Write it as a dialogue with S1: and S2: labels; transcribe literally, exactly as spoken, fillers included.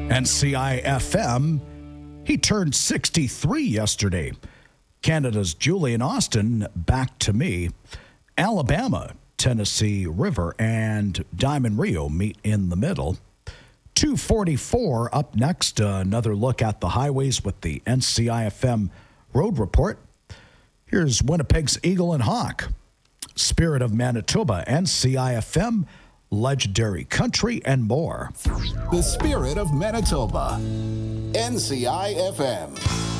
S1: N C I F M, he turned sixty-three yesterday. Canada's Julian Austin, Back to Me. Alabama, Tennessee River, and Diamond Rio meet in the middle. two forty-four up next, uh, another look at the highways with the N C I F M Road Report. Here's Winnipeg's Eagle and Hawk. Spirit of Manitoba, N C I F M, Legendary Country, and more.
S2: The Spirit of Manitoba, N C I F M.